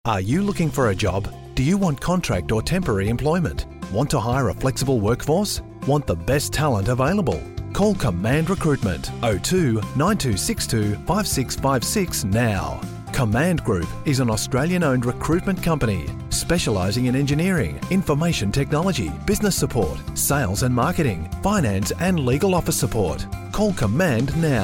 Are you looking for a job? Do you want contract or temporary employment? Want to hire a flexible workforce? Want the best talent available? Call Command Recruitment 02 9262 5656 now. Command Group is an Australian-owned recruitment company specialising in engineering, information technology, business support, sales and marketing, finance and legal office support. Call Command now.